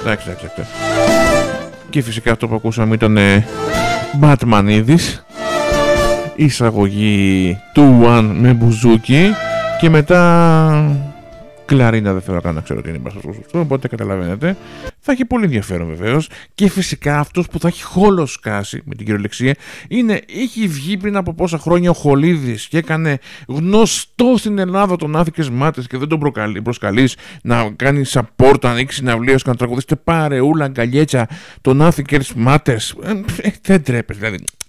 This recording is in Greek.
Εντάξει. Και φυσικά αυτό που ακούσαμε ήταν Batmanίδης, εισαγωγή του One με μπουζούκι και μετά κλαρίνα, δεν θέλω καν να ξέρω τι είναι μπάσο σωστό, οπότε καταλαβαίνετε. Θα έχει πολύ ενδιαφέρον βεβαίως. Και φυσικά αυτός που θα έχει χόλο σκάσει με την κυριολεξία έχει βγει πριν από πόσα χρόνια ο Χολίδης και έκανε γνωστό στην Ελλάδα τον Άφικες Μάτες και δεν τον προσκαλείς να κάνει support, να ανοίξει συναυλίες και να τραγουδήσετε παρεούλα αγκαλιέτσα τον Άφικες Μάτες. Δεν τρέπεσαι, δηλαδή.